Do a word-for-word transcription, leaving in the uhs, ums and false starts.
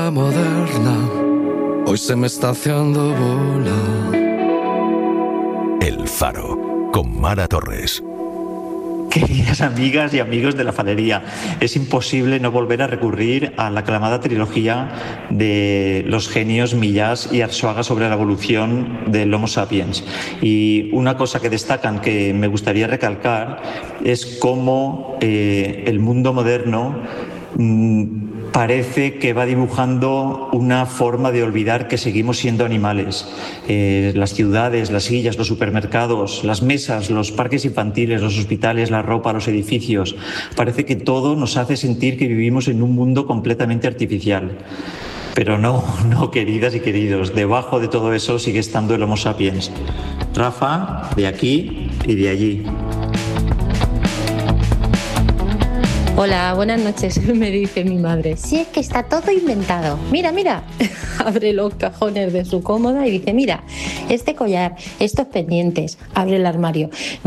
Moderna, hoy se me está haciendo bola. El Faro, con Mara Torres. Queridas amigas y amigos de la fanería, es imposible no volver a recurrir a la aclamada trilogía de los genios Millás y Arzuaga sobre la evolución del Homo sapiens. Y una cosa que destacan que me gustaría recalcar es cómo eh, el mundo moderno mmm, parece que va dibujando una forma de olvidar que seguimos siendo animales. Eh, las ciudades, las sillas, los supermercados, las mesas, los parques infantiles, los hospitales, la ropa, los edificios. Parece que todo nos hace sentir que vivimos en un mundo completamente artificial. Pero no, no, queridas y queridos. Debajo de todo eso sigue estando el Homo sapiens. Rafa, de aquí y de allí. Hola, buenas noches, me dice mi madre. Sí, es que está todo inventado. Mira, mira. Abre los cajones de su cómoda y dice, mira, este collar, estos pendientes. Abre el armario.